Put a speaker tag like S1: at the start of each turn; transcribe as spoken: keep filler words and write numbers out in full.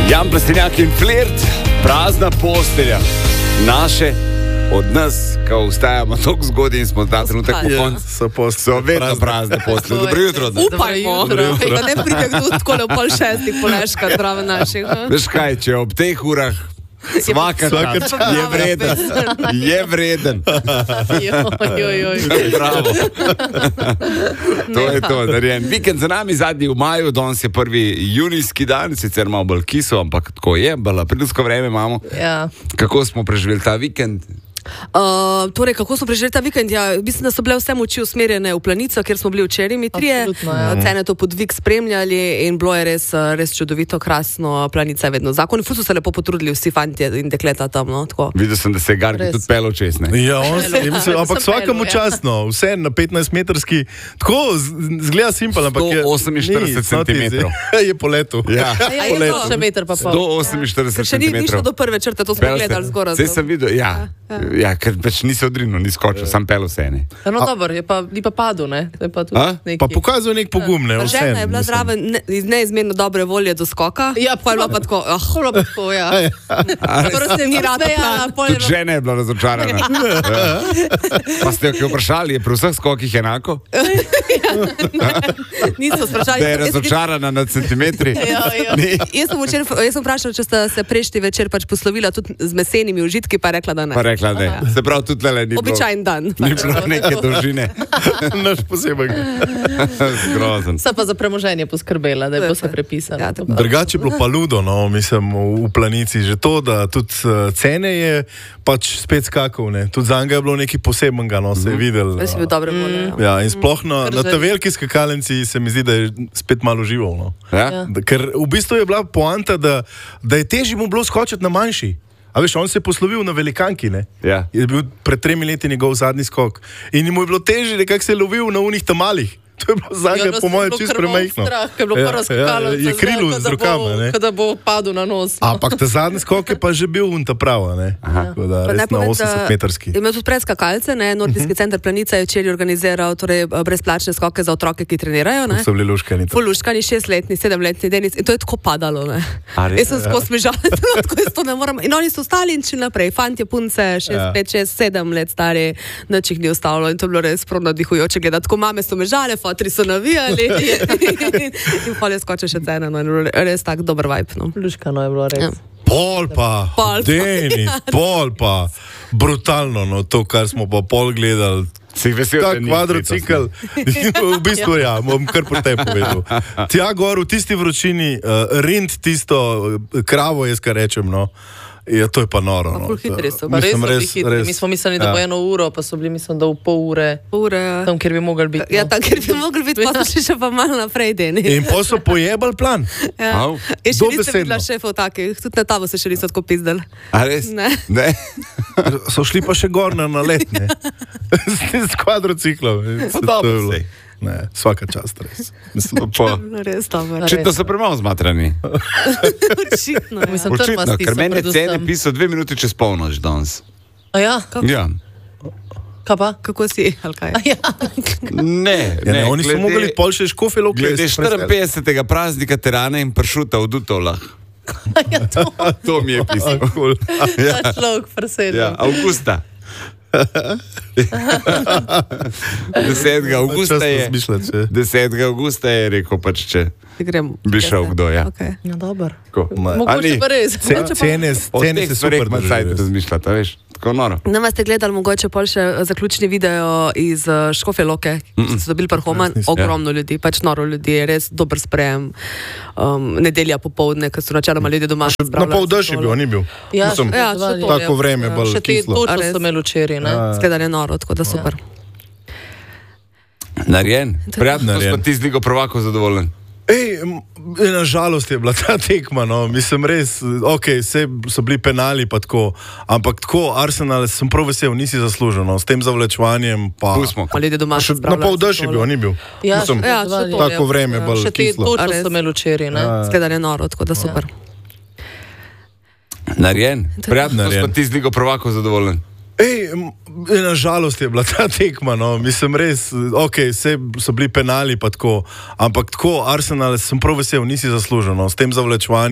S1: Jan Plestenjak in Flirt, prazna postelja. Naše, od nas, ko vstajamo tako zgodaj in smo ta trenutek po koncu,
S2: so, post,
S1: so vedno prazne postelje. Dobro jutro.
S3: Upajmo, da ne pride kdo tako v pol šestih poleška zdravo naših.
S1: Veš kaj, če ob teh urah svaka čas je vreden. Je vreden. Bravo. To je to, narejen. Vikend za nami, zadnji v maju, danes je prvi junijski dan, sicer malo bolj kiso, ampak tako je, bolj aprilsko vreme imamo.
S3: Ja.
S1: Kako smo preživeli ta vikend?
S3: Uh, torej, kako smo preživeli ta vikend? Ja, mislim, da so bile vse moči usmerjene v Planico, kjer smo bili včeraj mi trije. Ja. Cene to podvig spremljali in bilo je res, res čudovito, krasno. Planica je vedno zakon. Ful so se lepo potrudili vsi fantje in dekleta tam. No,
S1: videl sem, da se je Gargi tudi pelo čez.
S2: Ja, on se, mislim, ampak vsakemu časno, vse na petnajstmetrski, tako zgleda simpel, ampak je
S1: sto oseminštirideset centimetrov.
S2: Je po letu.
S3: Ja, ja je to še meter pa pol.
S1: sto oseminštirideset centimetrov.
S3: Še ni šlo do prve črte, to smo gledali zgoraj.
S1: Zdaj sem videl, ja. Ja, ker pač nisi odrinil, ni skočil, sam pel vse ene.
S3: No, dobro, je pa, ni pa padel, ne? To je pa tudi neki...
S2: Pa pokazal nek pogum, ne?
S3: Žena je bila zraven ne, iz neizmerno dobre volje do skoka. Ja, pa je bila pa tako, ah, hvala pa tako, ja. Prvo se mi rada pela.
S1: Tudi žena je bila razočarana. Pa ste jo vprašali, je pri vseh skokih enako?
S3: Nismo sprašali.
S1: Da je razočarana na centimetri?
S3: Jaz sem vprašala, če sta se prejšnji večer pač poslovila tudi z mesenimi užitki, pa rekla, da ne.
S1: Rekla, ne. Ja. Se pravi, tudi tele ni
S3: običajen
S1: bilo,
S3: dan.
S1: Ni bilo neke dolžine.
S2: Naš posebej.
S1: Zgrozen.
S3: Se pa za premoženje poskrbela, da je vse prepisala. Ja,
S2: drugače je bilo pa ludo, no, mislim, v Planici. Že to, da tudi uh, cene je pač spet skakal, ne. Tudi za njega je bilo nekaj posebnega, no, se je videl.
S3: Jaz si bil dobre volje.
S2: Mm. Ja, in sploh na, na ta veliki skakalnici se mi zdi, da je spet malo živo, no.
S1: Ja?
S2: Da, ker v bistvu je bila poanta, da, da je težje mu bilo skočiti na manjši. A veš, on se je poslovil na velikanki, ne?
S1: Ja.
S2: Je bil pred tremi leti njegov zadnji skok. In mu je bilo težje, nekako se je lovil na unih tam malih. To je bilo za njega, po mojem, čisto premajhno.
S3: Je bilo prvo skakalo,
S2: je krilu z rokama, ne?
S3: Kada bo padel na nos.
S2: Ampak ta zadnji skok je pa že bil unta prava, ne? Tako da, res na osemdesetmetrski.
S3: Imel tudi predskakalce, ne? Nordijski uh-huh. center Planica je včeraj organiziral torej brezplačne skoke za otroke, ki trenirajo, ne?
S2: So bili luškani.
S3: Ful luškani, šestletni, sedemletni Denis. In to je tako padalo, ne? Jaz sem skozi smežala, tako jaz to ne moram. In oni so ostali in šli naprej. Fantje, punce, šest, pet, šest, sedem let stari, nič jih ni ostalo. In to je bilo res prav navdihujoče gledati. Tako mame so mežale, fotri so navijali. In pol je skoče še cena, no, res tak dober vibe, no. Luškano je bilo res. Ja.
S2: Pol pa, pol pa. Denis, pol pa, brutalno, no, to, kar smo pa pol gledali.
S1: Si vesel,
S2: tak kvadrocikl, v bistvu ja, bom kar po tebi povedal. Tja gor, v tisti vročini, uh, rind tisto kravo, jaz kar rečem, no. Ja, to je pa noro. No.
S3: Ful hitri so, pa res so bili hitri. Mi smo mislili, da bo eno uro, pa so bili, mislim, da v pol ure. Ure, ja. Tam, kjer bi mogli biti. Ja, tam, kjer bi mogli biti, pa so šli še pa malo naprej, Denis.
S2: In pa so pojebali plan.
S3: Ja. In še niste videla šefov takih, tudi na tavo se še niso tako pizdali.
S1: A res?
S3: Ne.
S1: Ne.
S2: So šli pa še gor na let, ne. S kvadrociklom.
S1: Pa dobro se.
S2: Ne, svaka čast, res. Mislim,
S3: po... res dobro.
S1: Očitno so premalo zmatrani.
S3: Očitno, ja. Mislim,
S1: Očitno, ker meni je cene pisal dve minuti čez polnoč danes.
S3: A ja? Kako?
S1: Ja.
S3: Kaj pa? Kako si? Ja.
S1: Ne,
S2: ja,
S1: ne.
S2: Oni glede, so mogli pol še škofe lokle.
S1: Glede štiriinpetdesetega praznika terane in pršuta v Dutovlah.
S3: Ja, to.
S1: To mi je pisal.
S3: Ja. Ta človek presedel.
S1: Ja, Augusta. desetega avgusta je desetega avgusta je rekel pač, če bi šel kdo, ja.
S3: Okay. No, dober.
S1: Mogoče
S3: pa res.
S2: Cene se super
S1: držijo. Razmišljate, veš, tako noro.
S3: Ne vas ste gledali mogoče pol še zaključni video iz Škofje Loke, ki so dobili Parhoman, ogromno ljudi, pač noro ljudi, res dober sprejem. Um, nedelja popoldne, ko so načeloma ljudje doma.
S2: Na pol dež je bil, ni bil.
S3: Ja, Mislim, ja, to,
S2: tako vreme, bolj
S3: kislo. Še te točno so imeli včeraj, ne? Skledali noro, tako da super.
S1: Narejen? Prijatno, da smo ti z Ligo prvakov zadovoljen.
S2: Ej, na žalost je bila ta tekma, no, mislim res, ok, vse so bili penali pa tako, ampak tako, Arsenal, sem prav vesel, nisi zaslužil, no, s tem zavlečevanjem pa...
S1: Pustimo.
S2: Na pol dež je bil, ni bil.
S3: Ja,
S2: mislim,
S3: ja, to,
S2: tako vreme, bolj
S3: kislo. Še te točno so imeli včeraj, ne? Skledali noro, tako da super.
S1: Narejen? Prijatno, da smo ti z Ligo prvakov zadovoljen.
S2: Ej, na žalost je bila ta tekma, no, mislim res, ok, vse so bili penali pa tako, ampak tako, Arsenal, sem prav vesel, nisi zaslužil, no, s tem zavlečevanjem.